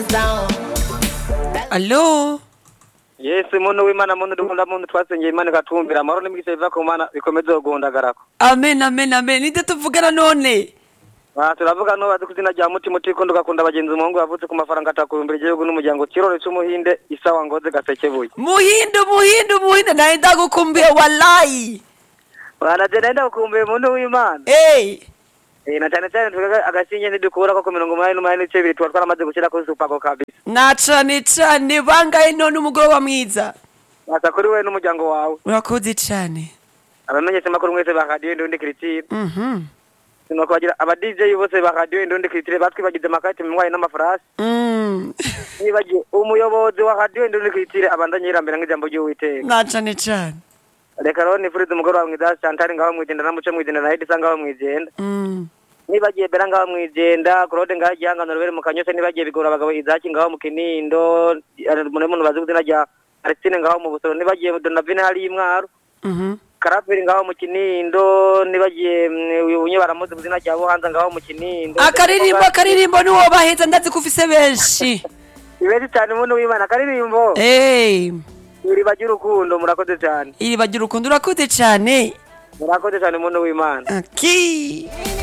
Allo? Yes, muntu w'Imana muntu dukunda muntu twasengeye Imana ikatumbira amahoro n'imigisha biva ku Mana bikomeze guhundagarako. Amen, amen, amen. Ninde tuvugana none? Turavuga no bazi kuzina rya mutima utikunda ugakunda abagenzi umuhungu yavutse ku mafaranga atakubimbira igihugu n'umuryango kirore cy'umuhinde isawa ngoze gasekebuye. Muhinde naye ndagukumbuye wallahi. Baraje naenda gukumbuye muntu w'Imana. Na cyane cyane tugaga agasinye ntidukura ko 88 tuba twaramaze gushyira kuri Supago kabisa. Na cyane bangaye none umugoroba mwiza. Basa kuri we n'umuryango wawe. Urakoze cyane. Abamenyese makuru mwese ba radio Indundi Culture. Sinoko bagira aba DJ bose ba radio Indundi Culture batwibagize makati mwaye n'amafarasi. Nibagiye umuyobozi wa radio Indundi Culture abandanye irambira nk'ijambo ry'Uwiteka. Na cyane. Reka rero nifurize umugoroba mwiza Chantal ngaho mwijenda na muce mwijenda na Edisa ngaho mwijenda. Nibagiye bera ngaho mwijenda Claude ngaho gihangano rubere mu Kanyose nibagiye bigora abagabo Izaki ngaho mu Kinindo muntu bazi kuzina rya Aristine ngaho mu Busoro nibagiye Donavine hari imwaro. Karabiri ngaho mu Kinindo nibagiye unye baramuze kuzina rya Buhanza ngaho mu Kinindo. Akaririmbo niwo baheza ndazi kufise benshi. Ibezi cyane muntu w'Imana akaririmbo. Iriba ry'urukundo murakoze cyane. Iriba ry'urukundo urakoze cyane. Murakoze cyane muntu w'Imana. Okay.